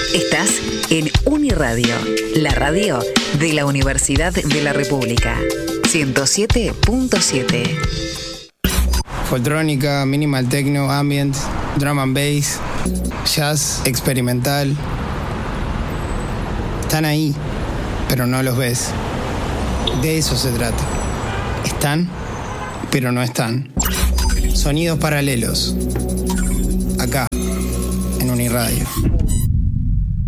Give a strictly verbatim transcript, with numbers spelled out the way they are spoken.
Estás en Uniradio, la radio de la Universidad de la República. ciento siete punto siete. Foltrónica, minimal techno, ambient, drum and bass, jazz, experimental. Están ahí, pero no los ves. De eso se trata. Están, pero no están. Sonidos paralelos. Acá, en Uniradio.